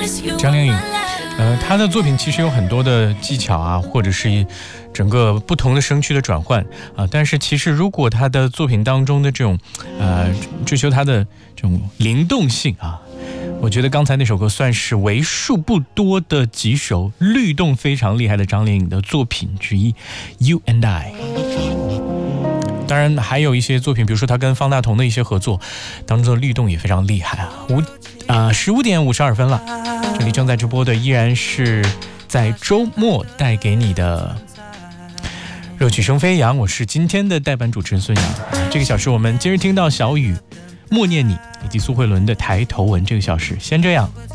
张靓颖，她的作品其实有很多的技巧啊，或者是整个不同的声区的转换啊，但是其实如果她的作品当中的这种追求她的这种灵动性啊，我觉得刚才那首歌算是为数不多的几首律动非常厉害的张靓颖的作品之一， You and I。 当然还有一些作品，比如说她跟方大同的一些合作当中的律动也非常厉害啊。15点52分了，这里正在直播的依然是在周末带给你的热曲声飞扬，我是今天的代班主持人孙杨。这个小时我们今日听到小雨默念你以及苏慧伦的抬头纹，这个小时先这样。